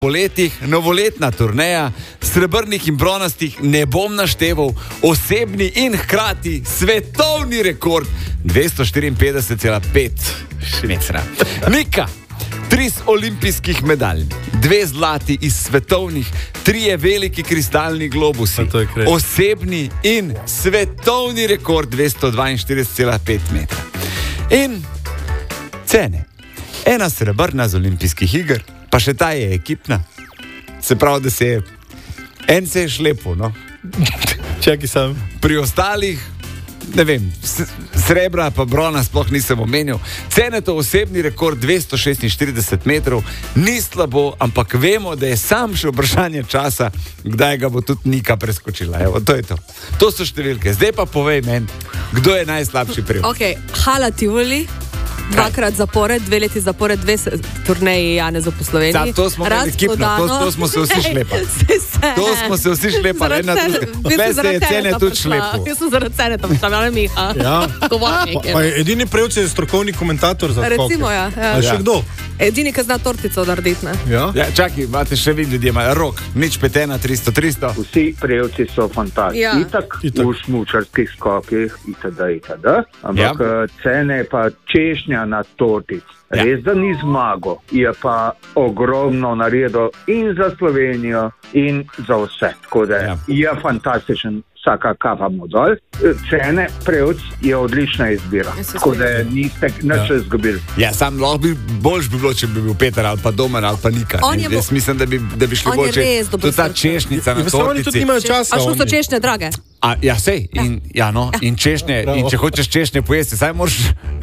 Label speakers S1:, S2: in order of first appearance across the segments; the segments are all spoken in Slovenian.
S1: poletih, novoletna turneja, srebrnih in bronastih ne bom našteval, osebni in hkrati svetovni rekord 254,5 metra. Nika, 3 olimpijskih medalj, 2 zlati iz svetovnih, 3 veliki kristalni globusi, osebni in svetovni rekord 242,5 metra. In cene. 1 srebrna z olimpijskih iger, pa še ta je ekipna. Se pravi, da se je en se je šlepo, no.
S2: Čakaj sam.
S1: Pri ostalih, ne vem, srebra pa brona sploh nisem omenil. Cene to osebni rekord 246 metrov, ni slabo, ampak vemo, da je sam še vprašanje časa, kdaj ga bo tudi Nika preskočila. Evo, to je to. To so številke. Zdaj pa povej meni, kdo je najslabši prejel.
S3: Ok, Hala Tivoli. 2-krat zapored, 2 leti zapored, 2 turneji Janeza po Sloveniji.
S1: To smo imeli ekipno, to smo se vsi šlepali. To smo se vsi šlepali. Zdaj se je cene tudi šlepo.
S3: Jaz sem zaradi cene tam šla, Miha.
S2: Ja. Pa edini prejevc je strokovni komentator za skok.
S3: Recimo, ja.
S2: A še kdo?
S3: Edini, ki zna tortico narediti, ne?
S2: Ja.
S1: Ja, čakaj, imate še vi ljudje, Rok, nič petena, 300.
S4: Vsi prejevci so fantastični.
S3: Ja.
S4: Itak v smučarskih skokih, itd. Ampak cene pa češnja na tortic. Res, da ni zmago, je pa ogromno naredil in za Slovenijo in za vse. Tako da je fantastičen. Vsaka kava mu dol. Cene prejevc je odlična izbira. Tako da niste nič izgubili.
S1: Ja, sam lahko boljš bi bilo, če bi bil Peter ali pa Domen ali pa Nika. Jaz mislim, da bi šli bolj, tudi ta češnjica na tortici.
S2: Oni tudi nimajo časa.
S3: A što so češnje drage?
S1: Ja, sej. In češnje, in če hočeš češnje pojesti, saj moraš,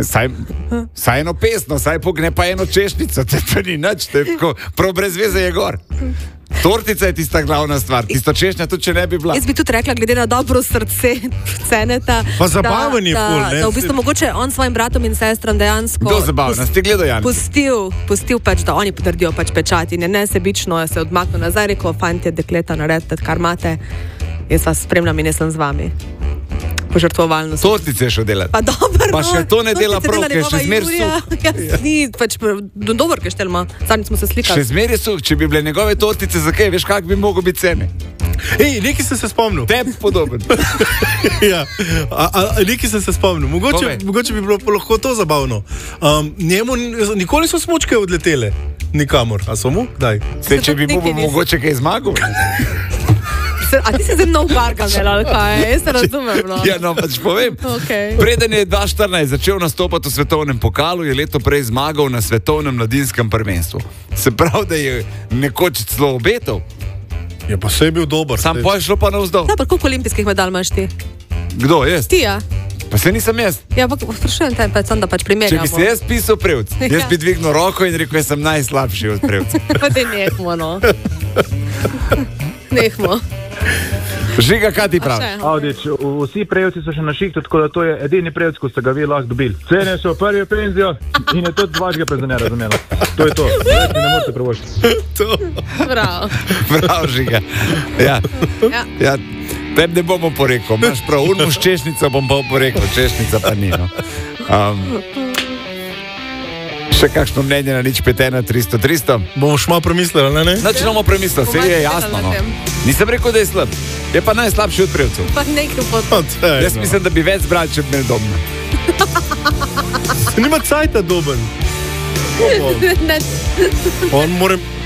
S1: saj eno pesno, saj pogne pa eno češnjico. To ni nič, to je tako, prav brez veze je gor. Tortica je tista glavna stvar, tisto češnja tudi, če ne bi bila.
S3: Jaz bi tudi rekla, glede na dobro srce ceneta,
S2: pa zabaven je ful, ne?
S3: Da v bistvu mogoče on svojim bratom in sestram dejansko
S1: Kdo zabaven? Ste gledali, Jan?
S3: Pustil pač, da oni potrdijo pač pečat in je nesebično se odmaknil nazaj, rekel, fantje, dekleta, naredite, kar imate, jaz vas spremljam in jaz sem z vami. Požrtvovalno.
S1: Tortice je šel delati.
S3: Pa dobro,
S1: pa še to ne dela prav, ker še zmer suh.
S3: Ni, pač dober, ker štelma. Zadnjič smo se slikali.
S1: Še zmer je suh, če bi bile njegove tortice, zakaj? Veš, kak bi mogel biti cene?
S2: Ej, nekaj sem se spomnil.
S1: Tebi podoben.
S2: Ja, nekaj sem se spomnil. Mogoče bi bilo lahko to zabavno. Njemu nikoli so smučke odletele. Nikamor. A so mu? Daj.
S1: Če bi mu mogoče kaj zmagal.
S3: A ti si zdaj nov Gargamel, ali kaj? Jaz se razumem, no.
S1: Ja, no, pač povem.
S3: Okay.
S1: Preden je 2014 začel nastopati v svetovnem pokalu, je leto prej zmagal na svetovnem mladinskem prvenstvu. Se pravi, da je nekoč celo obetal.
S2: Je pa se je bil dober.
S1: Sam pa je šlo pa navzdol.
S3: Da, pa koliko olimpijskih medalj imaš ti?
S1: Kdo, jaz?
S3: Ti, ja.
S1: Pa se nisem jaz.
S3: Ja, pa vprašujem te, pa sem da pač primerjamo.
S1: Če bi se jaz pisal prevc, jaz bi dvignil roko in rekel, jaz sem najslabši od prevca.
S3: Pa te nehmo, no. Nehmo.
S1: Žiga, kaj ti pravi?
S4: Avdič, vsi prejevci so še na šihtu, tako da to je edini prejevc, ko ste ga vi lahko dobili. Cene so prvi penzijo in je tudi vašega penzionera razumela. To je to. Ne morete prevošiti.
S3: Bravo.
S1: Bravo, Žiga. Ja. Tebi ne bomo porekel. Imaš prav, urno s češnico bom pa porekel. Češnica pa ni, no. Še kakšno mnenje na nič petena 300?
S2: Bomo še malo premislili, ne?
S1: Noč bomo premislili, se je jasno, no. Nisem rekel, da je slab. Je pa najslabši od prevcev.
S3: Pa nekaj pot.
S1: Jaz mislim, da bi več zbrali, če bi imeli Domna.
S2: Nima cajta Doben. On more